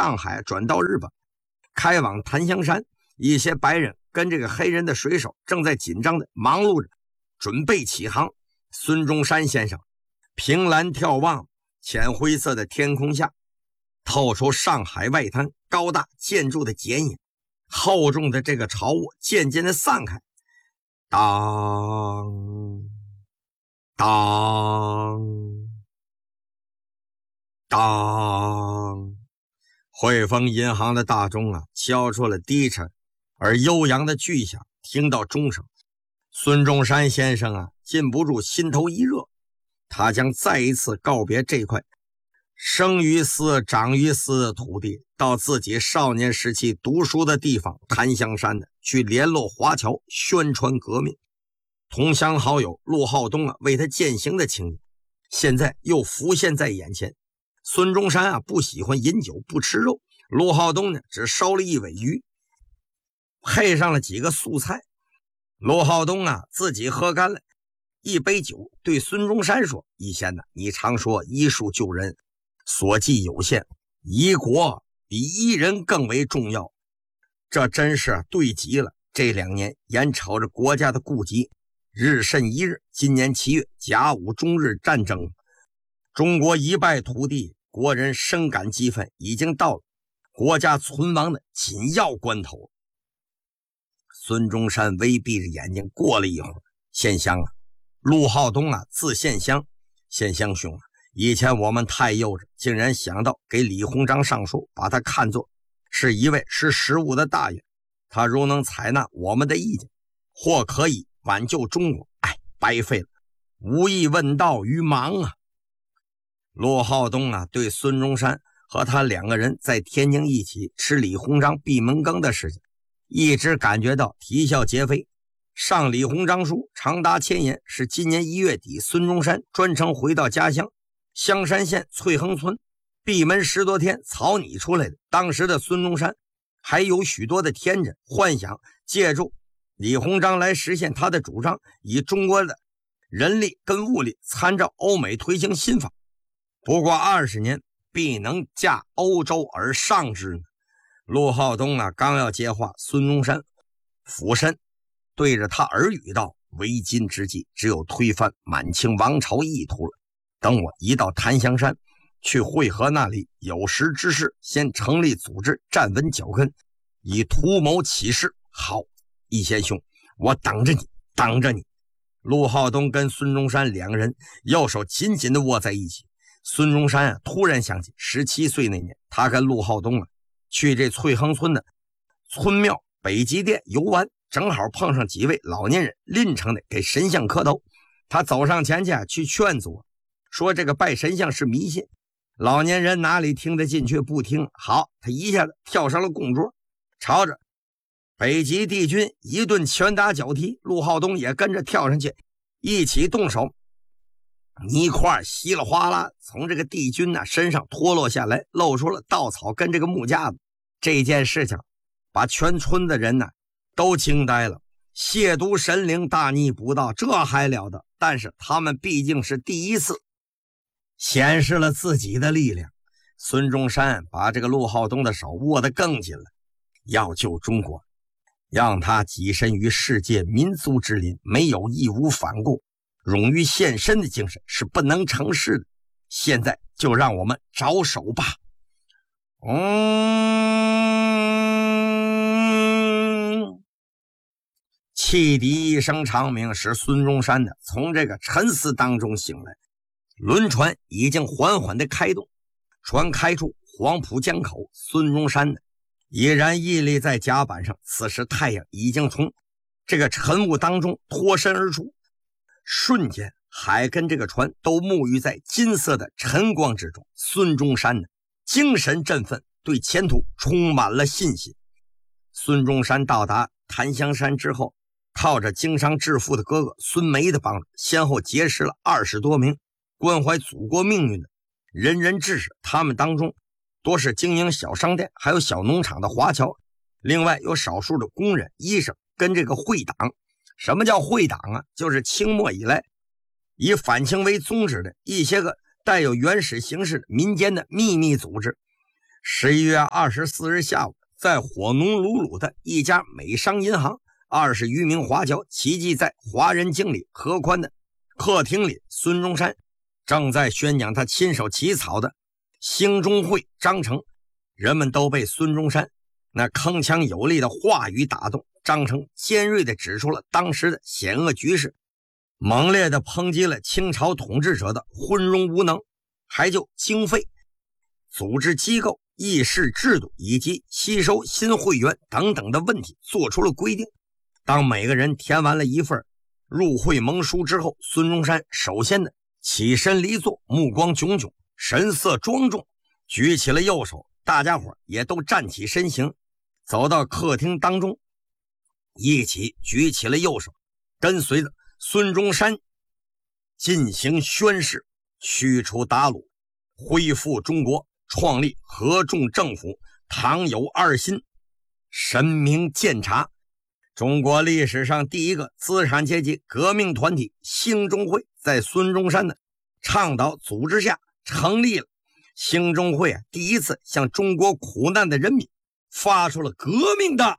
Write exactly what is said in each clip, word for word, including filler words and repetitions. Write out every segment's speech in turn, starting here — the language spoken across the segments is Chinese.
上海转到日本，开往檀香山。一些白人跟这个黑人的水手正在紧张的忙碌着，准备起航。孙中山先生凭栏眺望，浅灰色的天空下透出上海外滩高大建筑的剪影，厚重的这个潮雾渐渐的散开，当当当，汇丰银行的大钟啊敲出了低沉而悠扬的巨响。听到钟声，孙中山先生啊禁不住心头一热，他将再一次告别这块生于斯长于斯的土地，到自己少年时期读书的地方檀香山的去联络华侨，宣传革命。同乡好友陆浩东啊为他践行的情景现在又浮现在眼前。孙中山啊不喜欢饮酒，不吃肉，陆浩东呢只烧了一尾鱼，配上了几个素菜。陆浩东啊自己喝干了一杯酒，对孙中山说：以前呢你常说医术救人所计有限，医国比医人更为重要，这真是对极了。这两年眼瞅着国家的顾及日甚一日，今年七月甲午中日战争，中国一败涂地，国人深感激愤，已经到了国家存亡的紧要关头。孙中山微闭着眼睛，过了一会儿，献香啊，陆浩东啊自献香。献香兄啊，以前我们太幼稚，竟然想到给李鸿章上书，把他看作是一位识时务的大爷，他如能采纳我们的意见，或可以挽救中国，哎，白费了无意问道于盲啊。陆浩东啊对孙中山和他两个人在天津一起吃李鸿章闭门羹的事情一直感觉到啼笑皆非。上李鸿章书长达千言，是今年一月底孙中山专程回到家乡香山县翠亨村闭门十多天草拟出来的。当时的孙中山还有许多的天真幻想，借助李鸿章来实现他的主张，以中国的人力跟物力参照欧美推行新法，不过二十年必能驾欧洲而上之呢。陆浩东啊刚要接话，孙中山俯身对着他耳语道：为今之计，只有推翻满清王朝意图了。等我一到檀香山去会合那里有识之士，先成立组织，站稳脚跟，以图谋起事。好，易先兄，我等着你，等着你。陆浩东跟孙中山两个人右手紧紧地握在一起。孙中山啊突然想起十七岁那年，他跟陆浩东啊去这翠亨村的村庙北极殿游玩，正好碰上几位老年人拎成的给神像磕头。他走上前去啊去劝阻，说这个拜神像是迷信，老年人哪里听得进去，不听。好，他一下子跳上了供桌，朝着北极帝君一顿拳打脚踢。陆浩东也跟着跳上去，一起动手，泥块稀里哗啦从这个帝君呢身上脱落下来，露出了稻草跟这个木架子。这件事情把全村的人呢都惊呆了，亵渎神灵，大逆不道，这还了得。但是他们毕竟是第一次显示了自己的力量。孙中山把这个陆浩东的手握得更紧了，要救中国，让他跻身于世界民族之林，没有义无反顾、勇于献身的精神是不能成事的。现在就让我们着手吧。嗯，汽笛一声长鸣，使孙中山呢从这个沉思当中醒来。轮船已经缓缓地开动，船开出黄浦江口，孙中山呢依然屹立在甲板上。此时太阳已经从这个晨雾当中脱身而出，瞬间海跟这个船都沐浴在金色的晨光之中。孙中山呢精神振奋，对前途充满了信心。孙中山到达檀香山之后，靠着经商致富的哥哥孙梅的帮助，先后结识了二十多名关怀祖国命运的仁人志士，他们当中多是经营小商店还有小农场的华侨，另外有少数的工人、医生跟这个会党。什么叫会党啊？就是清末以来以反清为宗旨的一些个带有原始形式的民间的秘密组织。 十一月二十四日下午，在火农鲁鲁的一家美商银行，二十余名华侨齐集在华人经理何宽的客厅里。孙中山正在宣讲他亲手起草的兴中会章程，人们都被孙中山那铿锵有力的话语打动。章程尖锐地指出了当时的险恶局势，猛烈地抨击了清朝统治者的昏庸无能，还就经费、组织机构、议事制度以及吸收新会员等等的问题做出了规定。当每个人填完了一份入会盟书之后，孙中山首先的起身离座，目光炯炯，神色庄重，举起了右手，大家伙也都站起身形，走到客厅当中，一起举起了右手，跟随着孙中山进行宣誓，驱除鞑虏，恢复中国，创立合众政府，唐有二心，神明鉴察。中国历史上第一个资产阶级革命团体兴中会在孙中山的倡导组织下成立了。兴中会啊，第一次向中国苦难的人民发出了革命的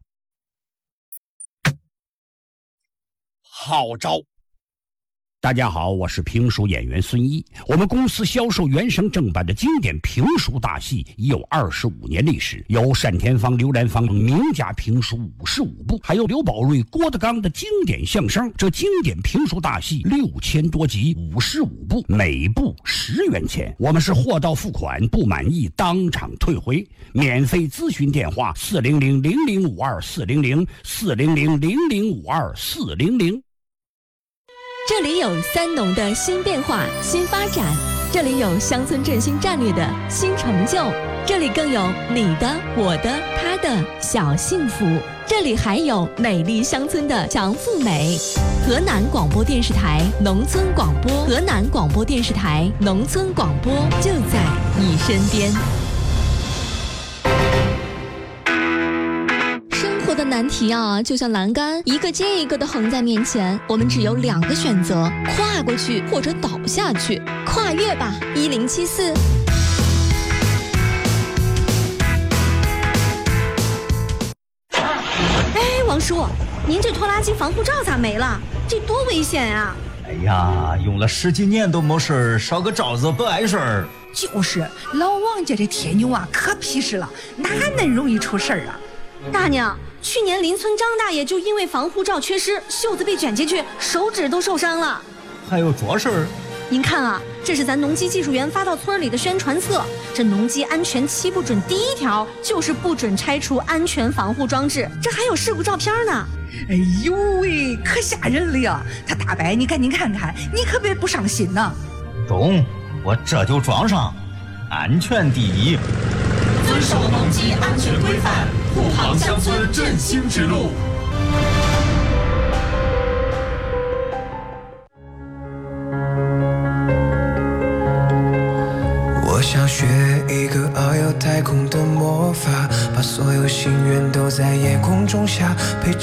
号召。 大家好，我是评书演员孙一。我们公司销售原声正版的经典评书大戏已有二十五年历史，有单田芳、刘兰芳名家评书五十五部，还有刘宝瑞、郭德纲的经典相声。这经典评书大戏六千多集，五十五部，每部十元钱。我们是货到付款，不满意当场退回。免费咨询电话：四零零零零五二四零零四零零零零五二四零零。 这里有三农的新变化、新发展，这里有乡村振兴战略的新成就，这里更有你的、我的、他的小幸福，这里还有美丽乡村的强富美。河南广播电视台农村广播，河南广播电视台农村广播就在你身边。的难题啊，就像栏杆一个接一个的横在面前，我们只有两个选择：跨过去或者倒下去。跨越吧，一零七四。 哎，王叔，您这拖拉机防护罩咋没了？这多危险啊！ 哎呀，用了十几年都没事，烧个罩子不碍事儿。 就是，老王家这铁牛啊，可皮实了，哪能容易出事儿啊？ 大娘，去年邻村张大爷就因为防护罩缺失，袖子被卷进去，手指都受伤了。 还有这事儿？ 您看啊，这是咱农机技术员发到村里的宣传册。这农机安全七不准第一条就是不准拆除安全防护装置，这还有事故照片呢。 哎呦喂，可吓人了呀！他大伯，你赶紧看看，你可别不上心呐。 中，我这就装上，安全第一。 遵守农机安全规范，护航乡村振兴之路。 我想学一个遨游太空的魔法，把所有心愿都在夜空中下，陪着